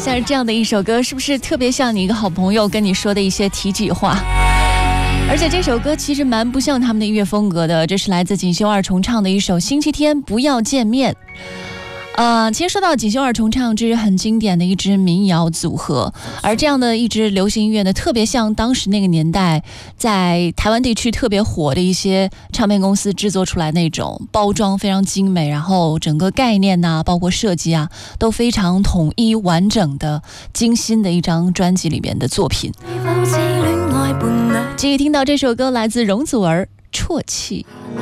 像这样的一首歌，是不是特别像你一个好朋友跟你说的一些体己话？而且这首歌其实蛮不像他们的音乐风格的，这是来自锦绣二重唱的一首《星期天不要见面》。其实说到锦绣二重唱，这是很经典的一支民谣组合，而这样的一支流行音乐呢，特别像当时那个年代在台湾地区特别火的一些唱片公司制作出来那种包装非常精美，然后整个概念啊，包括设计啊，都非常统一完整的精心的一张专辑里面的作品。继续听到这首歌来自容祖儿《啜泣》。